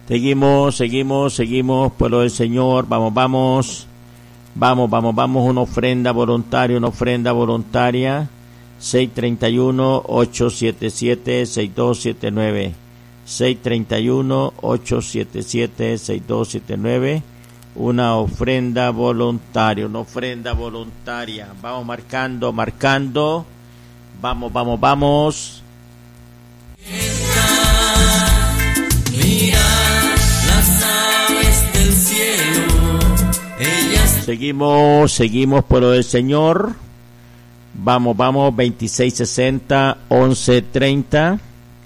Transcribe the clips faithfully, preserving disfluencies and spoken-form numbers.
Seguimos, seguimos, seguimos, pueblo del Señor. Vamos, vamos. Vamos, vamos, vamos. Una ofrenda voluntaria, una ofrenda voluntaria. seis treinta y uno, ocho siete siete, seis dos siete nueve. seis treinta y uno, ocho siete siete, seis dos siete nueve. Una ofrenda voluntaria, una ofrenda voluntaria. Vamos marcando, marcando. Vamos, vamos, vamos. Mira las aves del cielo. Ellas... Seguimos, seguimos, pueblo del Señor. Vamos, vamos, veintiséis sesenta, once treinta.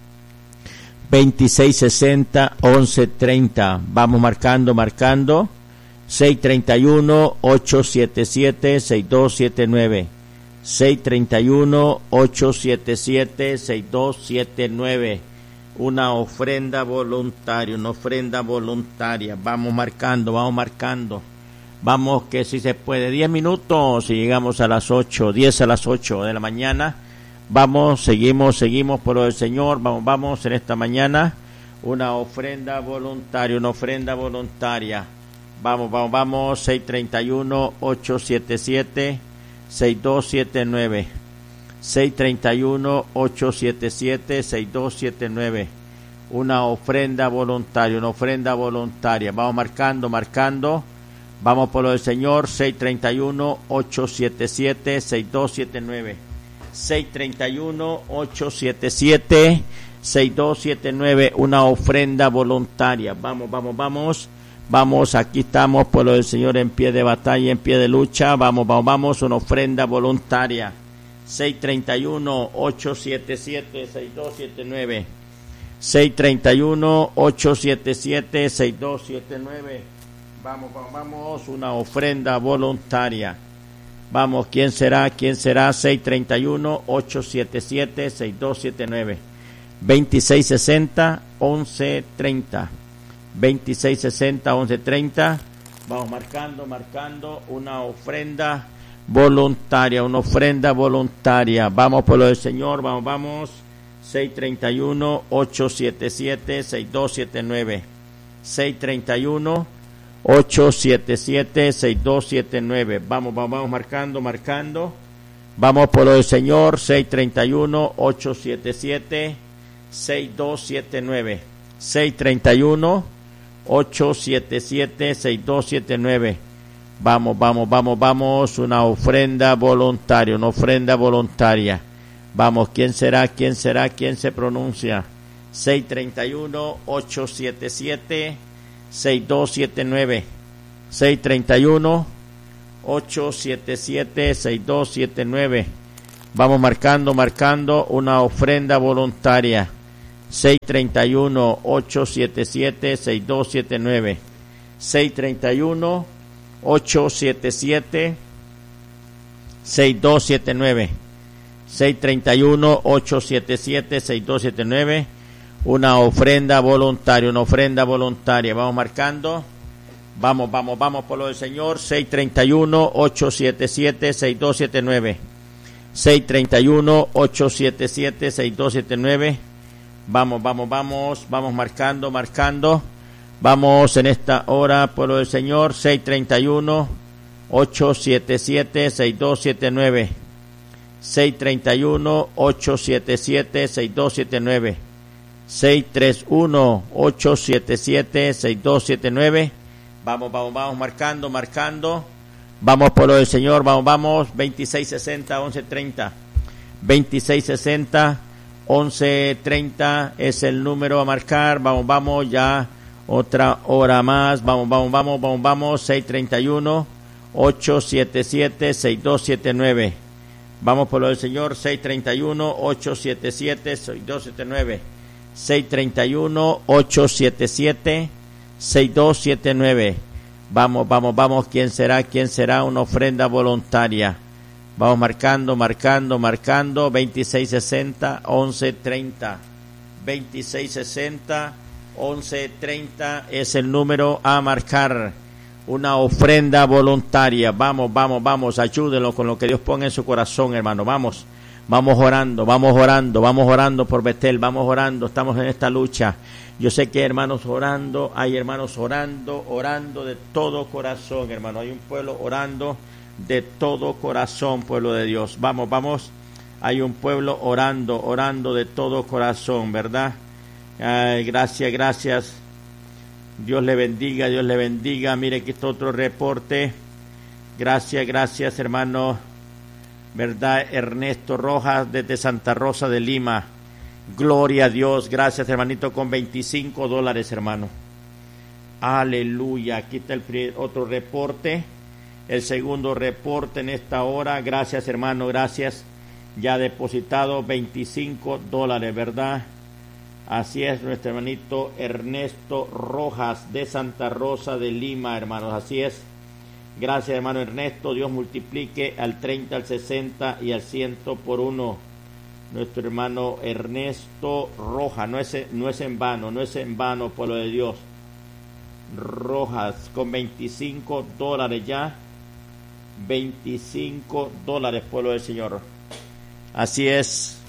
veintiséis sesenta, once treinta. Vamos marcando, marcando. seis treinta y uno, ocho siete siete, seis dos siete nueve. seis treinta y uno, ocho siete siete, seis dos siete nueve. Una ofrenda voluntaria, una ofrenda voluntaria. Vamos marcando, vamos marcando. Vamos que si se puede, diez minutos, si llegamos a las ocho, diez a las ocho de la mañana. Vamos, seguimos, seguimos por lo del Señor. Vamos, vamos en esta mañana. Una ofrenda voluntaria, una ofrenda voluntaria. Vamos, vamos, vamos. seis treinta y uno, ocho siete siete, seis dos siete nueve. seis treinta y uno, ocho siete siete, seis dos siete nueve. Una ofrenda voluntaria, una ofrenda voluntaria. Vamos marcando, marcando. Vamos por lo del Señor. seis treinta y uno, ocho siete siete, seis dos siete nueve. seis treinta y uno, ocho siete siete, seis dos siete nueve. Una ofrenda voluntaria. Vamos, vamos, vamos. Vamos, aquí estamos por lo del Señor en pie de batalla, en pie de lucha. Vamos, vamos, vamos. Una ofrenda voluntaria. seis treinta y uno, ocho siete siete, seis dos siete nueve. seis treinta y uno, ocho siete siete, seis dos siete nueve. Vamos, vamos, vamos. Una ofrenda voluntaria. Vamos, ¿quién será? ¿Quién será? seis treinta y uno, ocho siete siete, seis dos siete nueve. veintiséis sesenta, once treinta. veintiséis sesenta, once treinta. Vamos marcando, marcando. Una ofrenda voluntaria, una ofrenda voluntaria. Vamos por lo del Señor, vamos, vamos. seis treinta y uno, ocho siete siete, seis dos siete nueve. seis treinta y uno, ocho siete siete, seis dos siete nueve. Vamos, vamos, vamos marcando, marcando. Vamos por lo del Señor. seis treinta y uno, ocho siete siete, seis dos siete nueve. seis treinta y uno, ocho siete siete, seis dos siete nueve. Vamos, vamos, vamos, vamos. Una ofrenda voluntaria, una ofrenda voluntaria. Vamos, ¿quién será? ¿Quién será? ¿Quién se pronuncia? seis treinta y uno, ocho siete siete, seis dos siete nueve. seis treinta y uno, ocho siete siete, seis dos siete nueve. Vamos marcando, marcando. Una ofrenda voluntaria. seis treinta y uno, ocho siete siete, seis dos siete nueve. seis treinta y uno, ocho siete siete, seis dos siete nueve. seis treinta y uno, ocho siete siete, seis dos siete nueve. Una ofrenda voluntaria, una ofrenda voluntaria. Vamos marcando. Vamos, vamos, vamos por lo del Señor. seis treinta y uno, ocho siete siete, seis dos siete nueve. seis treinta y uno, ocho siete siete, seis dos siete nueve. Vamos, vamos, vamos. Vamos marcando, marcando. Vamos en esta hora por lo del Señor. seis treinta y uno, ocho siete siete, seis dos siete nueve. seis treinta y uno, ocho siete siete, seis dos siete nueve. seis treinta y uno, ocho siete siete, seis dos siete nueve. Vamos, vamos, vamos marcando, marcando. Vamos por lo del Señor, vamos, vamos. veintiséis sesenta, once treinta. veintiséis sesenta, once treinta es el número a marcar. Vamos, vamos, ya otra hora más. Vamos, vamos, vamos, vamos, vamos. seis treinta y uno, ocho siete siete, seis dos siete nueve. Vamos por lo del Señor. seis treinta y uno, ocho siete siete, seis dos siete nueve. seis treinta y uno, ocho siete siete, seis dos siete nueve. Vamos, vamos, vamos. ¿Quién será? ¿Quién será? Una ofrenda voluntaria. Vamos marcando, marcando, marcando. veintiséis sesenta, once treinta. veintiséis sesenta, once treinta es el número a marcar. Una ofrenda voluntaria. Vamos, vamos, vamos. Ayúdenlo con lo que Dios ponga en su corazón, hermano. Vamos. Vamos orando, vamos orando, vamos orando por Betel, vamos orando, estamos en esta lucha. Yo sé que hay hermanos orando, hay hermanos orando, orando de todo corazón, hermano. Hay un pueblo orando de todo corazón, pueblo de Dios. Vamos, vamos, hay un pueblo orando, orando de todo corazón, ¿verdad? Ay, gracias, gracias. Dios le bendiga, Dios le bendiga. Mire, aquí está otro reporte. Gracias, gracias, hermano. ¿Verdad? Ernesto Rojas desde Santa Rosa de Lima. Gloria a Dios. Gracias, hermanito, con veinticinco dólares, hermano. Aleluya. Aquí está el primer, otro reporte. El segundo reporte en esta hora. Gracias, hermano, gracias. Ya depositado veinticinco dólares, ¿verdad? Así es, nuestro hermanito Ernesto Rojas de Santa Rosa de Lima, hermanos. Así es. Gracias, hermano Ernesto. Dios multiplique al treinta, al sesenta y al cien por uno. Nuestro hermano Ernesto Rojas. No es, no es en vano, no es en vano, pueblo de Dios. Rojas con veinticinco dólares ya. veinticinco dólares, pueblo del Señor. Así es.